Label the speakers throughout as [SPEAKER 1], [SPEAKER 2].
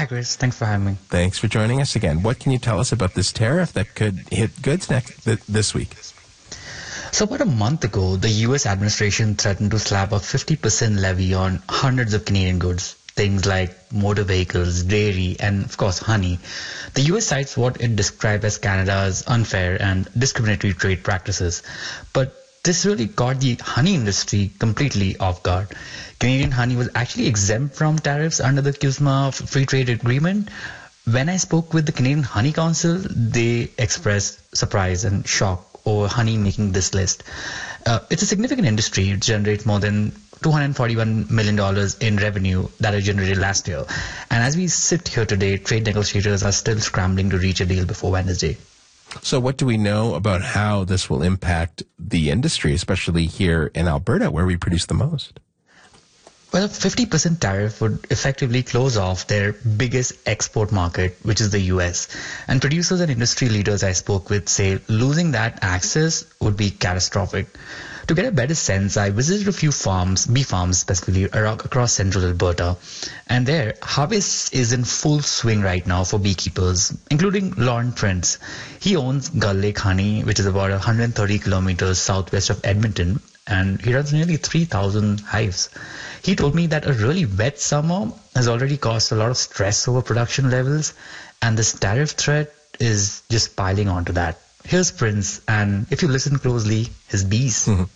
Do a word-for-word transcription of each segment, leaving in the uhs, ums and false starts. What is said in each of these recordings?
[SPEAKER 1] Hi, Chris. Thanks for having me.
[SPEAKER 2] Thanks for joining us again. What can you tell us about this tariff that could hit goods next th- this week?
[SPEAKER 1] So about a month ago, the U S administration threatened to slap a fifty percent levy on hundreds of Canadian goods, things like motor vehicles, dairy, and of course honey. The U S cites what it described as Canada's unfair and discriminatory trade practices. But this really caught the honey industry completely off guard. Canadian honey was actually exempt from tariffs under the CUSMA Free Trade Agreement. When I spoke with the Canadian Honey Council, they expressed surprise and shock over honey making this list. Uh, it's a significant industry. It generates more than two hundred forty-one million dollars in revenue that it generated last year. And as we sit here today, trade negotiators are still scrambling to reach a deal before Wednesday.
[SPEAKER 2] So what do we know about how this will impact the industry, especially here in Alberta, where we produce the most?
[SPEAKER 1] Well, a fifty percent tariff would effectively close off their biggest export market, which is the U S. And producers and industry leaders I spoke with say losing that access would be catastrophic. To get a better sense, I visited a few farms, bee farms specifically, across central Alberta. And there, harvest is in full swing right now for beekeepers, including Lauren Prince. He owns Gull Lake Honey, which is about one hundred thirty kilometers southwest of Edmonton, and he runs nearly three thousand hives. He told me that a really wet summer has already caused a lot of stress over production levels, and this tariff threat is just piling onto that. Here's Prince, and if you listen closely, his bees.
[SPEAKER 2] Mm-hmm.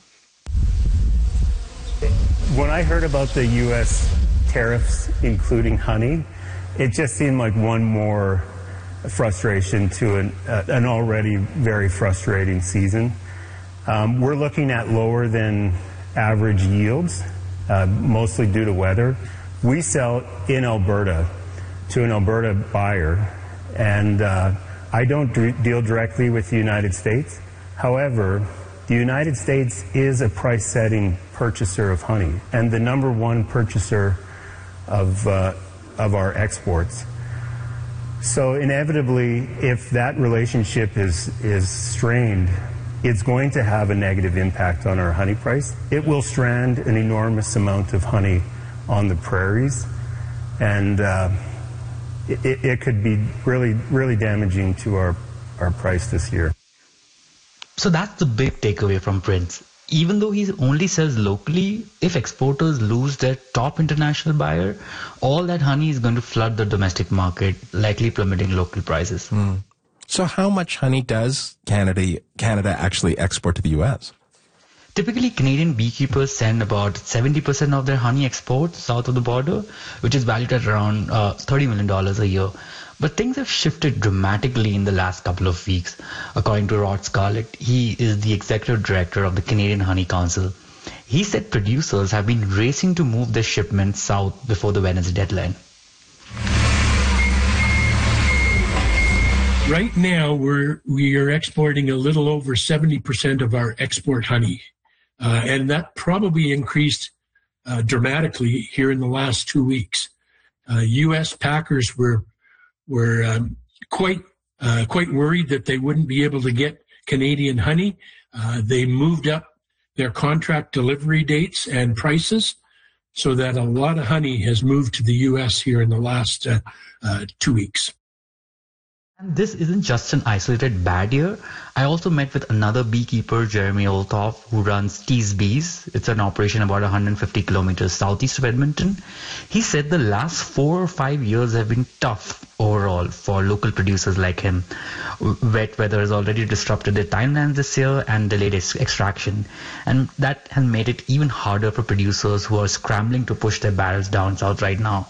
[SPEAKER 3] When I heard about the U S tariffs, including honey, it just seemed like one more frustration to an, uh, an already very frustrating season. Um, we're looking at lower than average yields, uh, mostly due to weather. We sell in Alberta to an Alberta buyer, and uh, I don't d- deal directly with the United States. However, the United States is a price-setting purchaser of honey and the number one purchaser of, uh, of our exports. So inevitably, if that relationship is, is strained, it's going to have a negative impact on our honey price. It will strand an enormous amount of honey on the prairies, and uh, it, it could be really, really damaging to our, our price this year.
[SPEAKER 1] So that's the big takeaway from Prince. Even though he only sells locally, if exporters lose their top international buyer, all that honey is going to flood the domestic market, likely plummeting local prices.
[SPEAKER 2] Mm. So how much honey does Canada Canada actually export to the U S?
[SPEAKER 1] Typically, Canadian beekeepers send about seventy percent of their honey exports south of the border, which is valued at around uh, thirty million dollars a year. But things have shifted dramatically in the last couple of weeks. According to Rod Scarlett, he is the executive director of the Canadian Honey Council. He said producers have been racing to move their shipments south before the Wednesday deadline.
[SPEAKER 4] Right now, we're we are exporting a little over seventy percent of our export honey, uh, and that probably increased uh, dramatically here in the last two weeks. Uh, U S packers were were um, quite uh, quite worried that they wouldn't be able to get Canadian honey. Uh, they moved up their contract delivery dates and prices, so that a lot of honey has moved to the U S here in the last uh, uh, two weeks.
[SPEAKER 1] And this isn't just an isolated bad year. I also met with another beekeeper, Jeremy Olthoff, who runs Tease Bees. It's an operation about one hundred fifty kilometers southeast of Edmonton. He said the last four or five years have been tough overall for local producers like him. Wet weather has already disrupted their timelines this year and delayed its extraction. And that has made it even harder for producers who are scrambling to push their barrels down south right now.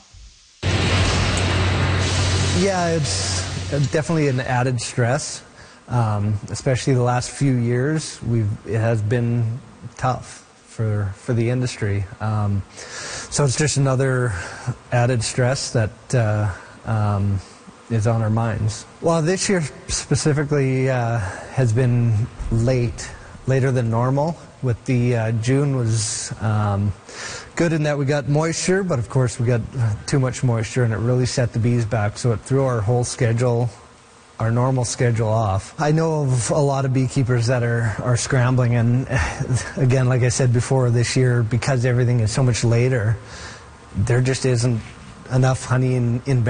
[SPEAKER 5] Yeah, it's definitely an added stress, um, especially the last few years. We've it has been tough for for the industry, um, so it's just another added stress that uh, um, is on our minds. Well, this year specifically uh, has been late, later than normal. With the uh, June was um, good in that we got moisture, but of course we got too much moisture and it really set the bees back, so it threw our whole schedule, our normal schedule off. I know of a lot of beekeepers that are, are scrambling, and again, like I said before, this year, because everything is so much later, there just isn't enough honey in, in